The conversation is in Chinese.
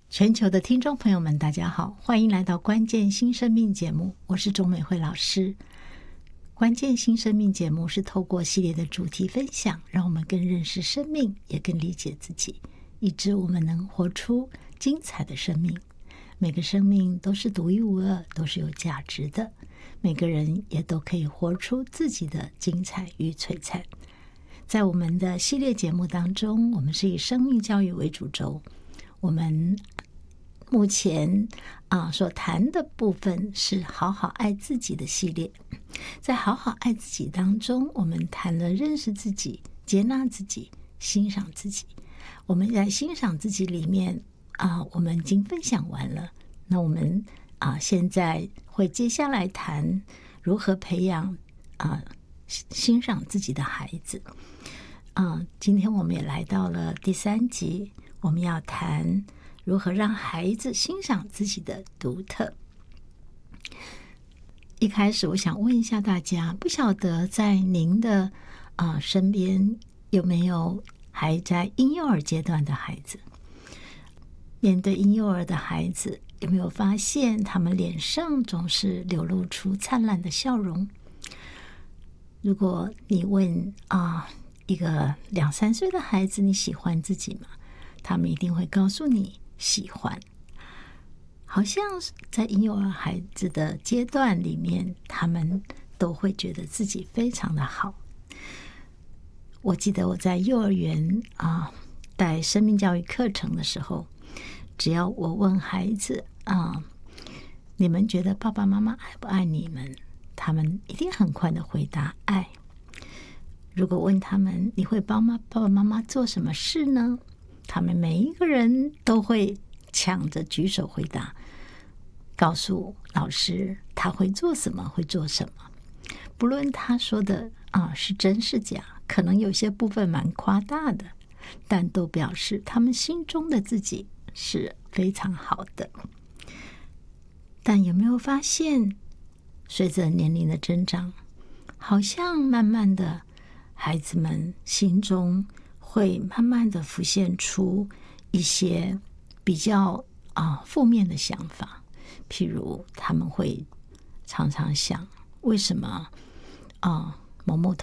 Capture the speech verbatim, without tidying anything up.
全球的听众朋友们大家好，欢迎来到关键新生命节目，我是钟美惠老师。关键新生命节目是透过系列的主题分享，让我们更认识生命，也更理解自己，以致我们能活出精彩的生命。每个生命都是独一无二，都是有价值的，每个人也都可以活出自己的精彩与璀璨。在我们的系列节目当中，我们是以生命教育为主轴，我们目前啊所谈的部分是好好爱自己的系列。在好好爱自己当中，我们谈了认识自己、接纳自己、欣赏自己。我们在欣赏自己里面啊，我们已经分享完了。那我们啊现在会接下来谈如何培养啊欣赏自己的孩子。啊，今天我们也来到了第三集，我们要谈如何让孩子欣赏自己的独特。一开始我想问一下大家，不晓得在您的、呃、身边有没有还在婴幼儿阶段的孩子？面对婴幼儿的孩子，有没有发现他们脸上总是流露出灿烂的笑容？如果你问啊、一个两三岁的孩子，你喜欢自己吗？他们一定会告诉你喜欢。好像在婴幼儿孩子的阶段里面，他们都会觉得自己非常的好。我记得我在幼儿园啊带生命教育课程的时候，只要我问孩子啊，你们觉得爸爸妈妈爱不爱你们？他们一定很快的回答爱。如果问他们你会帮爸爸妈妈做什么事呢？他们每一个人都会抢着举手回答，告诉老师他会做什么，会做什么。不论他说的啊是真是假，可能有些部分蛮夸大的，但都表示他们心中的自己是非常好的。但有没有发现，随着年龄的增长，好像慢慢的孩子们心中会慢慢的浮现出一些比较啊负面的想法，譬如他们会常常想，为什么啊某某